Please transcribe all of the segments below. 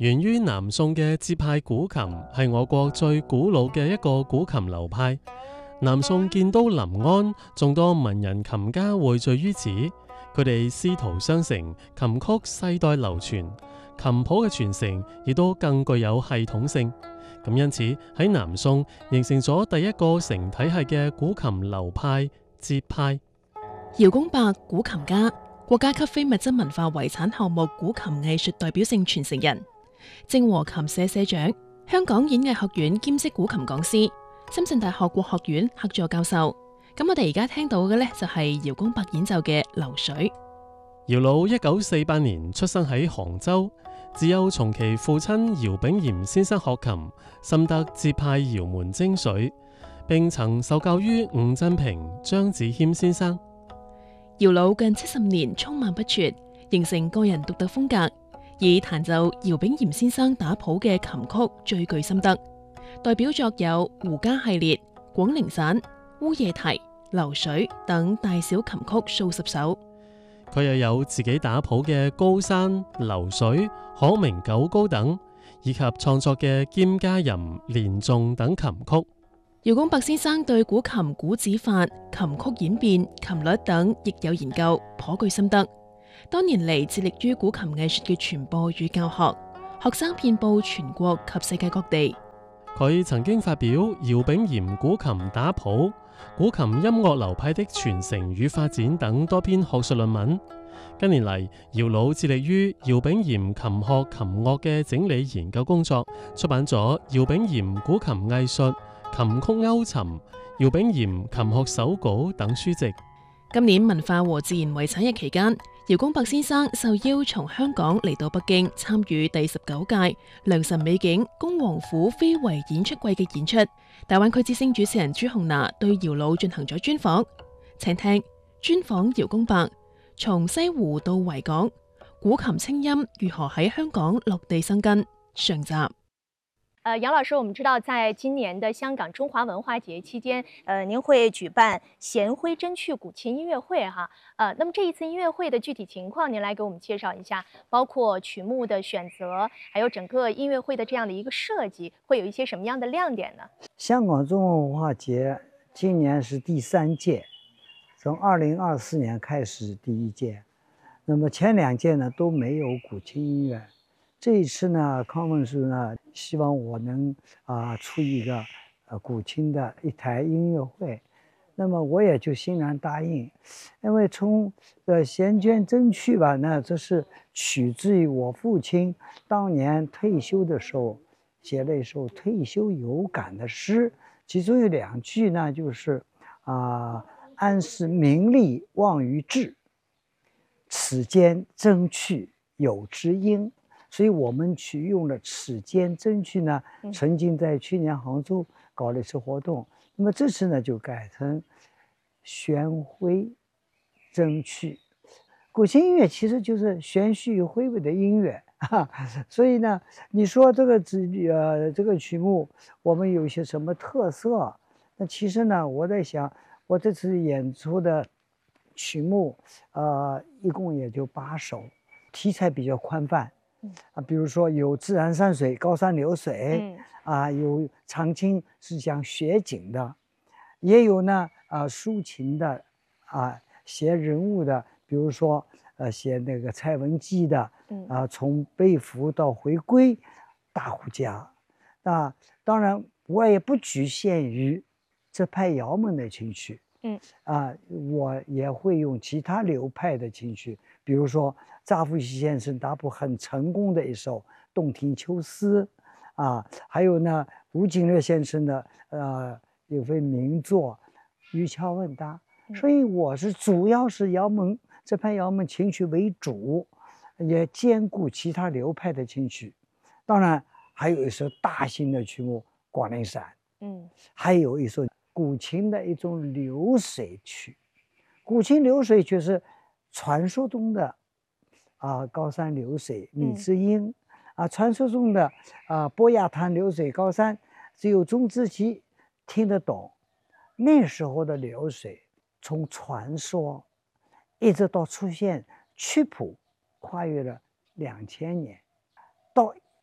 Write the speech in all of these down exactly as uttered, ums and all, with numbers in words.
源於南宋嘅節派古琴係我國最古老嘅一個古琴流派。南宋建都臨安，眾多文人琴家匯聚於此，佢哋師徒相承，琴曲世代流傳，琴譜嘅傳承亦都更具有系統性。咁因此喺南宋形成咗第一個成體系嘅古琴流派節派。 姚公伯，古琴家，國家級非物質文化遺產項目古琴藝術代表性傳承人，正和琴社社長，香港演藝學院兼職古琴講師，深圳大學國學院客座教授。咁我哋而家聽到嘅呢，就係姚公伯演奏嘅流水。 姚老一九四八年出生喺杭州，自幼從其父親姚炳炎先生學琴，深得節派姚門精髓，並曾受教於伍振平、張子謙先生。 姚老近七十年匆忙不絕，形成個人獨特風格，以彈奏姚炳炎先生打譜嘅琴曲最具心得。代表作有胡笳系列、廣陵散、烏夜啼、流水等大小琴曲數十首。 佢又有自己打譜嘅高山、流水、可明九高等，以及創作嘅兼嘉吟、連頌等琴曲。 姚公伯先生對古琴古指法、琴曲演變、琴律等亦有研究，頗具心得。多年嚟致力於古琴藝術嘅傳播與教學，學生遍佈全國及世界各地。 佢曾經發表《姚炳炎古琴打譜》、《古琴音樂流派的傳承與發展》等多篇學術論文。近年嚟，姚老致力於姚炳炎琴學琴樂嘅整理研究工作，出版咗《姚炳炎古琴藝術》、《琴曲勾尋》、《姚炳炎琴學手稿》等書籍。 今年文化和自然遺產日期間，姚公伯先生受邀從香港嚟到北京參與第十九屆良辰美景恭王府非遺演出季嘅演出。大灣區之聲主持人朱紅娜對姚老進行咗專訪，請聽專訪姚公伯，從西湖到維港，古琴清音如何喺香港落地生根。上集。 呃，姚老師，我們知道，在今年的香港中華文化節期間，呃，您會舉辦弦徽真趣古琴音樂會，哈，呃，那麼這一次音樂會的具體情況，您來給我們介紹一下，包括曲目的選擇，還有整個音樂會的這樣的一個設計，會有一些什麼樣的亮點呢？ 香港中華文化節今年是第三屆，從二零二四年開始第一屆，那麼前兩屆呢都沒有古琴音樂。這一次呢，康文署呢希望我能啊、呃、出一個呃古琴的一台音樂會，那麼我也就欣然答應，因為從呃弦隽真趣吧，呢這是取自於我父親當年退休的時候寫了一首退休有感的詩，其中有兩句呢就是啊、呃、安是名利忘於志，此間真趣有知音。所以我們取用了此間真趣呢，曾經在去年杭州搞了一次活動，那麼這次呢就改成弦徽真趣。古琴音樂其實就是玄虛與徽徽的音樂，哈，所以呢，你說這個曲呃這個曲目我們有些什麼特色？那其實呢，我在想，我這次演出的曲目，呃，一共也就八首，題材比較寬泛。啊，比如說有自然山水、高山流水，嗯、啊，有長青是講雪景的，也有呢啊抒情的，啊寫人物的，比如說呃寫那個蔡文姬的，啊從被俘到回歸，大戶家，啊當然我也不局限於這派姚門的琴曲，嗯啊我也會用其他流派的琴曲，比如說。查復熙先生打譜很成功的一首《洞庭秋思》，啊，還有呢吳景略先生的呃有份名作《漁樵問答》，所以我是主要是姚門這派姚門琴曲為主，也兼顧其他流派的琴曲。當然還有一首大型的曲目《廣陵散》，嗯，還有一首古琴的一種流水曲。古琴流水曲是傳說中的。啊，高山流水你知音，嗯、啊，傳說中的啊，伯牙潭流水高山，只有鍾知棋聽得懂。那時候的流水，從傳說一直到出現曲譜，跨越了兩千年。到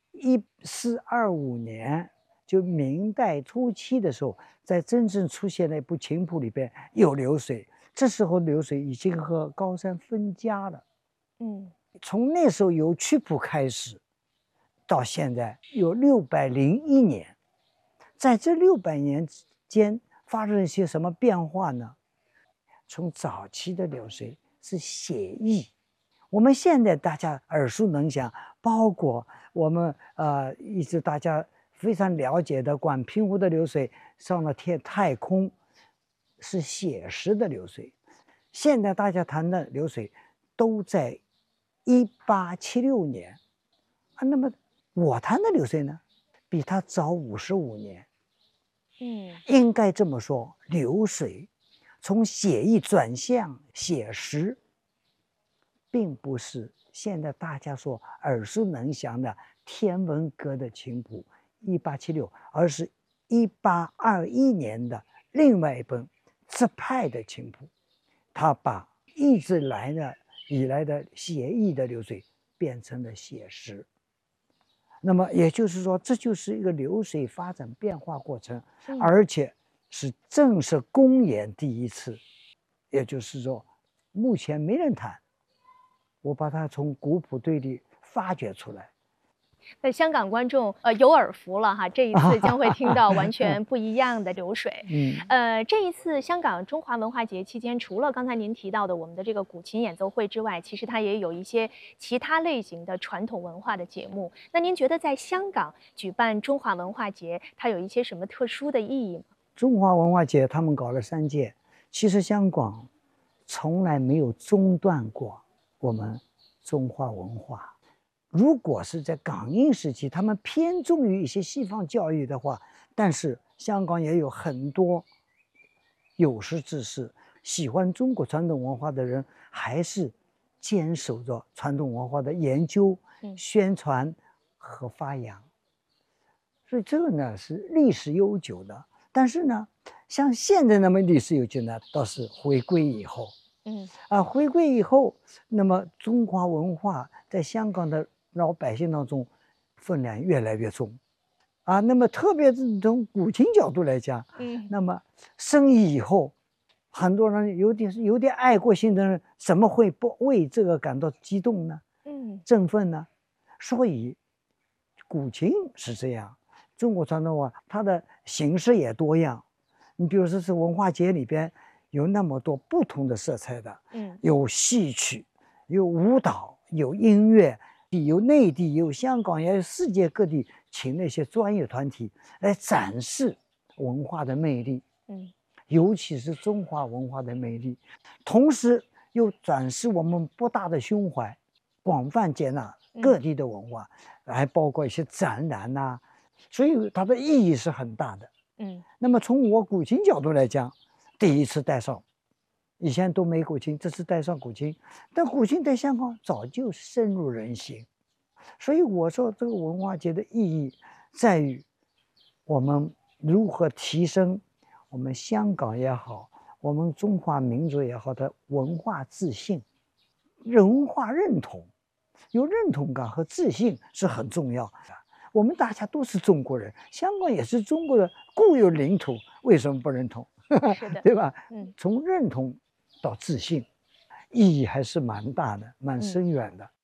一四二五年，就明代初期的时候，在真正出现的一部琴谱里边有流水，这时候流水已经和高山分家了。 嗯， 从那时候由曲谱开始，到现在有六百零一年，在这六百年间发生了一些什么变化呢？从早期的流水是写意，我们现在大家耳熟能详，包括我们呃一直大家非常了解的管平湖的流水上了天太空，是写实的流水。现在大家谈的流水都在一八七六年啊，那么我谈的流水呢，比他早五十五年。 嗯， 应该这么说，流水从写意转向写实，并不是现在大家所耳熟能详的天文阁的琴谱一八七六，而是一八二一年的另外一本浙派的琴谱，他把一直来的以来的写意的流水变成了写实。那么也就是说，这就是一个流水发展变化过程， 嗯而且是正是公演第一次，也就是说，目前没人弹，我把它从古谱堆里发掘出来。 那香港观众呃有耳福了哈，这一次将会听到完全不一样的流水。 嗯， 呃，这一次香港中华文化节期间，除了刚才您提到的我们的这个古琴演奏会之外，其实它也有一些其他类型的传统文化的节目。那您觉得在香港举办中华文化节，它有一些什么特殊的意义吗？ 中华文化节他们搞了三届，其实香港从来没有中断过我们中华文化。如果是在港英时期，他们偏重于一些西方教育的话，但是香港也有很多有识之士，喜欢中国传统文化的人，还是坚守着传统文化的研究、宣传和发扬。所以这个呢是历史悠久的。但是呢，像现在那么历史悠久呢，倒是回归以后。 嗯啊，回归以后，那么中华文化在香港的老百姓当中分量越来越重，啊，那么特别是从古琴角度来讲， 嗯那么生意以后，很多人有点有点爱国心的人，怎么会不为这个感到激动呢？ 嗯振奋呢？所以，古琴是这样，中国传统文化它的形式也多样。你比如说是文化节里边有那么多不同的色彩的， 嗯有戏曲，有舞蹈，有音乐，有内地，有香港，也有世界各地请那些专业团体来展示文化的魅力， 嗯尤其是中华文化的魅力，同时又展示我们博大的胸怀，广泛接纳各地的文化，还包括一些展览呐、啊，所以它的意义是很大的。 嗯那么从我古琴角度来讲，第一次带上，以前都没古琴，这次带上古琴，但古琴在香港早就深入人心，所以我说这个文化节的意义在于我们如何提升我们香港也好，我们中华民族也好的文化自信、文化认同，有认同感和自信是很重要的。我们大家都是中国人，香港也是中国的固有领土，为什么不认同？ 是的， 对吧？ 嗯从认同到自信，意义还是蛮大的，蛮深远的。